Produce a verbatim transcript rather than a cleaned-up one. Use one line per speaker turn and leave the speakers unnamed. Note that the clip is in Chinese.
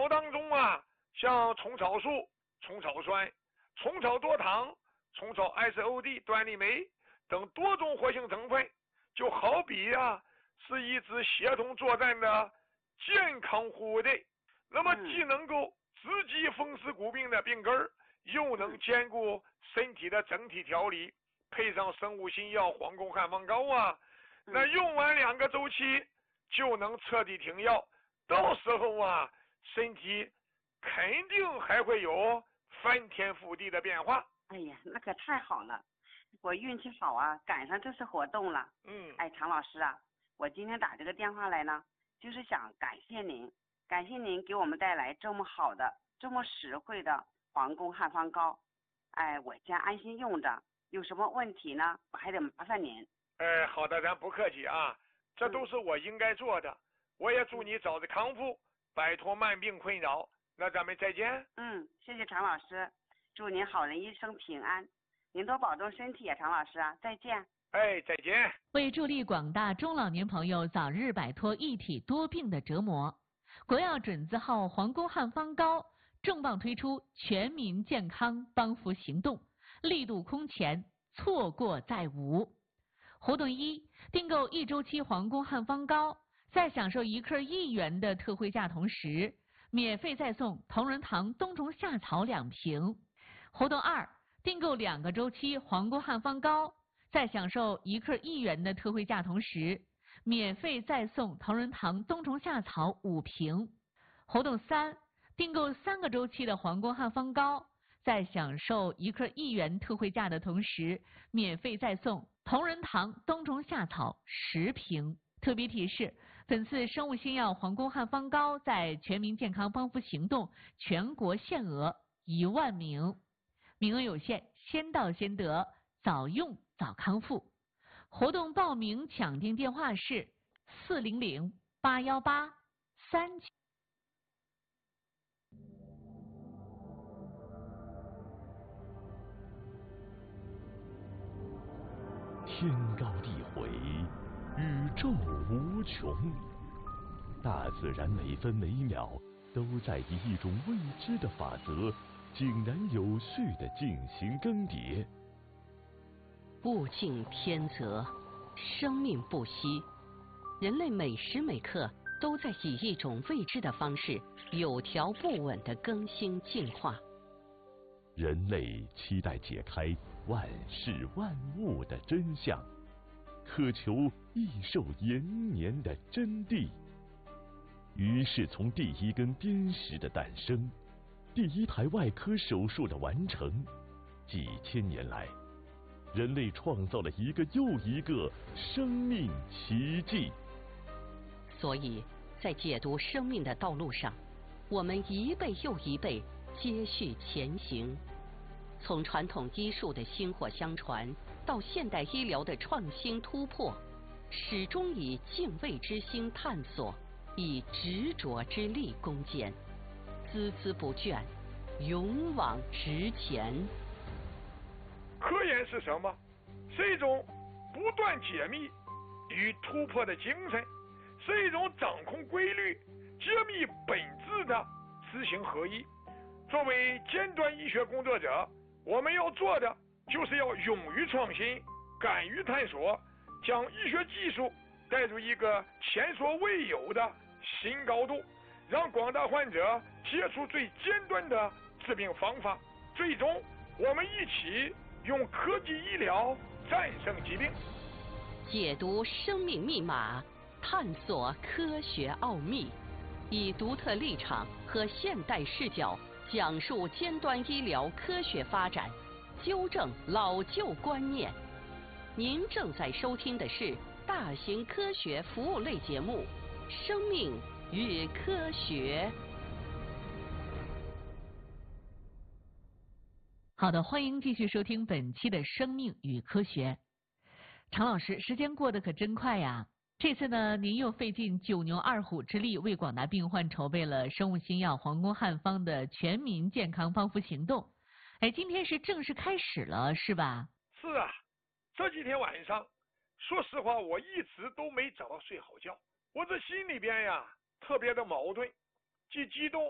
草当中啊，像虫草素、虫草酸、虫草多糖、虫草 S O D 端粒酶等多种活性成分，就好比啊是一支协同作战的健康护卫队。那么既能够直击风湿骨病的病根儿，又能兼顾身体的整体调理，配上生物新药黄宫汉方膏啊，那用完两个周期就能彻底停药，到时候啊身体肯定还会有翻天覆地的变化。
哎呀，那可太好了，我运气好啊，赶上这次活动了。
嗯，
哎，常老师啊，我今天打这个电话来呢，就是想感谢您，感谢您给我们带来这么好的、这么实惠的皇宫汉方膏。哎，我将安心用着，有什么问题呢，我还得麻烦您。
哎，好的，咱不客气啊，这都是我应该做的。嗯、我也祝你早日康复，摆脱慢病困扰。那咱们再见。
嗯，谢谢常老师，祝您好人一生平安，您多保重身体啊，常老师啊，再见。
哎，再见。
为助力广大中老年朋友早日摆脱一体多病的折磨，国药准字号皇宫汉方膏重磅推出全民健康帮扶行动，力度空前，错过再无。活动一，订购一周期皇宫汉方膏，在享受一克一元的特惠价同时，免费再送同仁堂冬虫夏草两瓶。活动二，订购两个周期皇宫汉方膏，在享受一克一元的特惠价同时，免费再送同仁堂冬虫夏草五瓶。活动三，订购三个周期的皇宫汉方膏，在享受一克一元特惠价的同时，免费再送同仁堂冬虫夏草十瓶。特别提示，本次生物新药皇宫汉方膏在全民健康帮扶行动全国限额一万名，名额有限，先到先得，早用早康复。活动报名抢订电话是四零零八幺八三七。
天高地回，宇宙无穷，大自然每分每秒都在以一种未知的法则，井然有序地进行更迭。
物竞天择，生命不息，人类每时每刻都在以一种未知的方式，有条不紊地更新进化。
人类期待解开万事万物的真相，渴求益寿延年的真谛。于是从第一根砭石的诞生，第一台外科手术的完成，几千年来，人类创造了一个又一个生命奇迹。
所以在解读生命的道路上，我们一辈又一辈接续前行，从传统医术的薪火相传到现代医疗的创新突破，始终以敬畏之心探索，以执着之力攻坚，孜孜不倦，勇往直前。
科研是什么？是一种不断解密与突破的精神，是一种掌控规律、揭秘本质的知行合一。作为尖端医学工作者，我们要做的就是要勇于创新，敢于探索，将医学技术带入一个前所未有的新高度，让广大患者接触最尖端的治病方法。最终，我们一起用科技医疗战胜疾病，
解读生命密码，探索科学奥秘，以独特立场和现代视角讲述尖端医疗科学发展，纠正老旧观念。您正在收听的是大型科学服务类节目《生命与科学》。
好的，欢迎继续收听本期的《生命与科学》。常老师，时间过得可真快呀！这次呢，您又费尽九牛二虎之力，为广大病患筹备了生物新药皇宫汉方的全民健康帮扶行动。哎，今天是正式开始了，是吧？
是啊，这几天晚上，说实话，我一直都没找到睡好觉。我这心里边呀，特别的矛盾，既激动